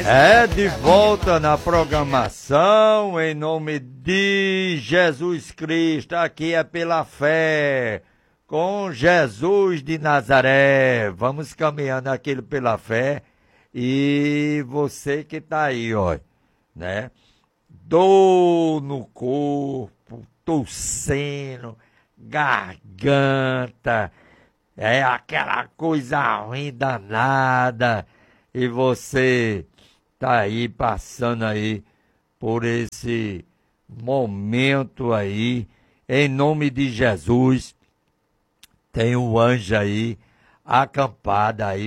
É de volta na programação, em nome de Jesus Cristo, aqui é pela fé, com Jesus de Nazaré, vamos caminhando aquilo pela fé, e você que tá aí, ó, né, dor no corpo, tossendo, garganta, é aquela coisa ruim danada, e você tá aí passando aí por esse momento aí, em nome de Jesus, tem um anjo aí acampado aí